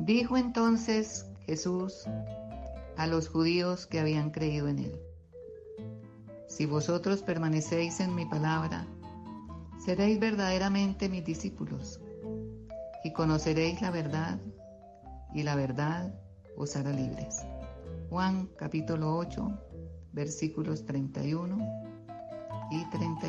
Dijo entonces Jesús a los judíos que habían creído en él: si vosotros permanecéis en mi palabra, seréis verdaderamente mis discípulos, y conoceréis la verdad, y la verdad os hará libres. Juan capítulo 8, versículos 31 y 32.